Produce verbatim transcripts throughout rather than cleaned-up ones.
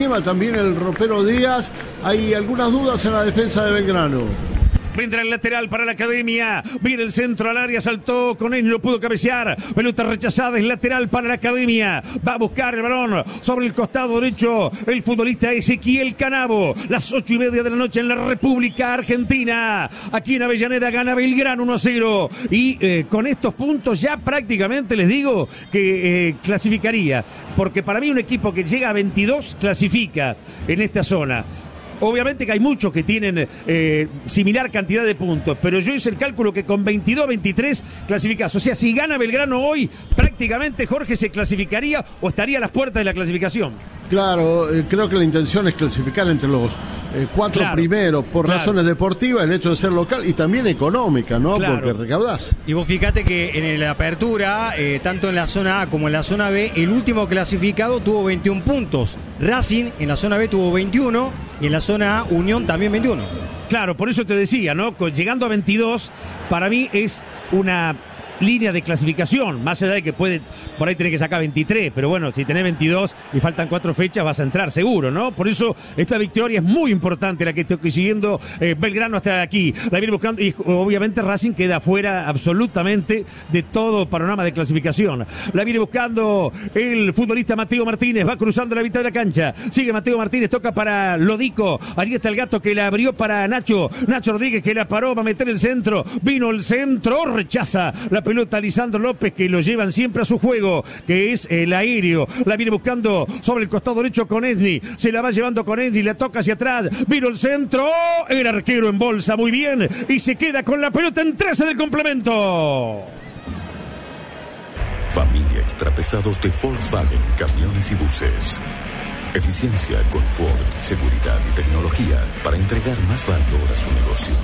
También el ropero Díaz. Hay algunas dudas en la defensa de Belgrano. Vendrá el lateral para la Academia. Viene el centro al área, saltó con él, no pudo cabecear. Pelota rechazada, es lateral para la Academia. Va a buscar el balón sobre el costado derecho el futbolista Ezequiel Canabo. Las ocho y media de la noche en la República Argentina. Aquí en Avellaneda gana Belgrano uno a cero. Y eh, con estos puntos ya prácticamente les digo que eh, clasificaría. Porque para mí un equipo que llega a veintidós clasifica en esta zona. Obviamente que hay muchos que tienen eh, similar cantidad de puntos, pero yo hice el cálculo que con veintidós, veintitrés clasificás. O sea, si gana Belgrano hoy, prácticamente Jorge se clasificaría o estaría a las puertas de la clasificación. Claro, eh, creo que la intención es clasificar entre los eh, cuatro claro, primeros por claro. razones deportivas, el hecho de ser local y también económica, ¿no? Claro. Porque recaudás. Y vos fíjate que en la apertura, eh, tanto en la zona A como en la zona B, el último clasificado tuvo veintiún puntos. Racing en la zona B tuvo veintiuno y en la zona A Unión también veintiuno. Claro, por eso te decía, ¿no? Llegando a veintidós, para mí es una línea de clasificación, más allá de que puede, por ahí tenés que sacar veintitrés, pero bueno, si tenés veintidós y faltan cuatro fechas vas a entrar seguro, ¿no? Por eso esta victoria es muy importante, la que estoy siguiendo eh, Belgrano hasta aquí, la viene buscando y obviamente Racing queda fuera absolutamente de todo panorama de clasificación. La viene buscando el futbolista Mateo Martínez, va cruzando la mitad de la cancha, sigue Mateo Martínez, toca para Lodico, allí está el gato que la abrió para Nacho, Nacho Rodríguez que la paró, va a meter el centro, vino el centro, rechaza la pelota Lisandro López, que lo llevan siempre a su juego, que es el aéreo. La viene buscando sobre el costado derecho con Esni. Se la va llevando con Esni, la toca hacia atrás. Vino el centro. El arquero en bolsa muy bien. Y se queda con la pelota en trece del complemento. Familia Extrapesados de Volkswagen, camiones y buses. Eficiencia, confort, seguridad y tecnología para entregar más valor a su negocio.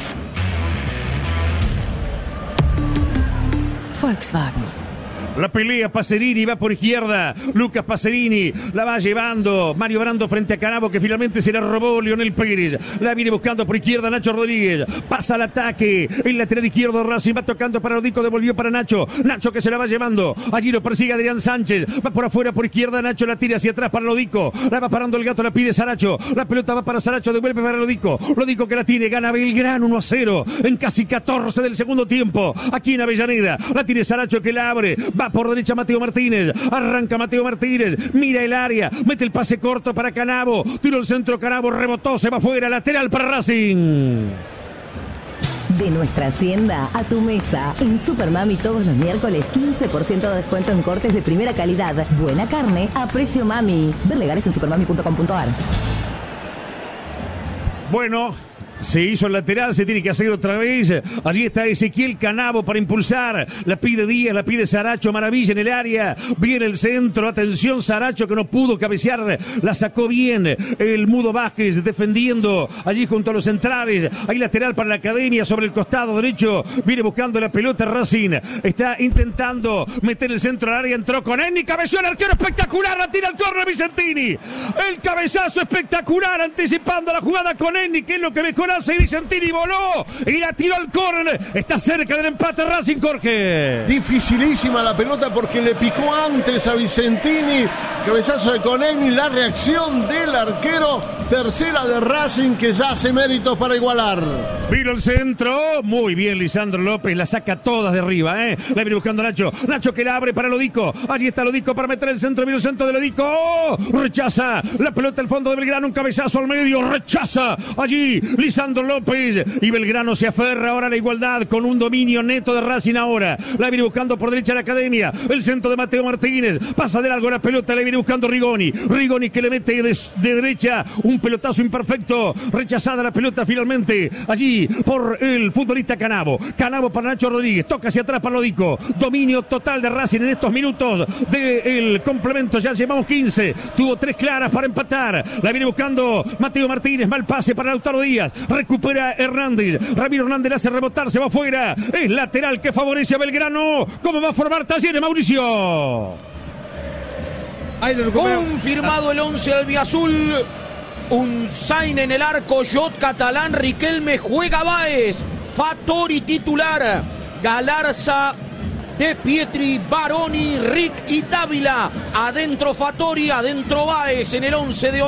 Volkswagen. La pelea, Pacerini va por izquierda, Lucas Pacerini la va llevando, Mario Brando frente a Canabo que finalmente se la robó Leonel Pérez, la viene buscando por izquierda Nacho Rodríguez, pasa al ataque, el lateral izquierdo Racing va tocando para Lodico, devolvió para Nacho, Nacho que se la va llevando, allí lo persigue Adrián Sánchez, va por afuera por izquierda, Nacho la tira hacia atrás para Lodico, la va parando el gato, la pide Saracho, la pelota va para Saracho, devuelve para Lodico, Lodico que la tiene, gana Belgrano uno a cero, en casi catorce del segundo tiempo, aquí en Avellaneda, la tiene Saracho que la abre, va por derecha Mateo Martínez, arranca Mateo Martínez, mira el área, mete el pase corto para Canabo, tiró el centro Canabo, rebotó, se va fuera, lateral para Racing. De nuestra hacienda a tu mesa. En Supermami todos los miércoles quince por ciento de descuento en cortes de primera calidad. Buena carne a precio mami. Ver legales en supermami punto com punto a r. Bueno, se hizo el lateral, se tiene que hacer otra vez. Allí está Ezequiel Canabo para impulsar. La pide Díaz, la pide Saracho. Maravilla en el área. Viene el centro. Atención, Saracho que no pudo cabecear. La sacó bien el Mudo Vázquez defendiendo allí junto a los centrales. Hay lateral para la Academia sobre el costado derecho. Viene buscando la pelota Racing. Está intentando meter el centro al área. Entró con Enni. Cabeció el arquero espectacular. La tira al córner Vicentini. El cabezazo espectacular anticipando la jugada con Enni, que es lo que mejor hace Vicentini, voló y la tiró al córner. Está cerca del empate Racing, Jorge. Dificilísima la pelota porque le picó antes a Vicentini. Cabezazo de Conegni, la reacción del arquero. Tercera de Racing que ya hace méritos para igualar. Vino el centro. Muy bien Lisandro López. La saca todas de arriba, ¿eh? La viene buscando Nacho. Nacho que la abre para Lodico. Allí está Lodico para meter el centro. Vino el centro de Lodico. ¡Oh! Rechaza la pelota al fondo de Belgrano. Un cabezazo al medio. Rechaza allí Lisandro López. Y Belgrano se aferra ahora a la igualdad con un dominio neto de Racing ahora. La viene buscando por derecha la Academia. El centro de Mateo Martínez. Pasa de largo la pelota. La viene buscando Rigoni. Rigoni que le mete de, de derecha un pelotazo imperfecto. Rechazada la pelota finalmente allí por el futbolista Canabo. Canabo para Nacho Rodríguez. Toca hacia atrás para Lodico. Dominio total de Racing en estos minutos del complemento. Ya llevamos quince. Tuvo tres claras para empatar. La viene buscando Mateo Martínez. Mal pase para Lautaro Díaz. Recupera Hernández. Ramiro Hernández le hace rebotar. Se va afuera. Es lateral que favorece a Belgrano. ¿Cómo va a formar Talleres, Mauricio? Confirmado el once albiazul. Un Zain en el arco, Jot Catalán, Riquelme, juega Báez, Fattori titular, Galarza, De Pietri, Baroni, Rick y Dávila. Adentro Fattori, adentro Báez en el once de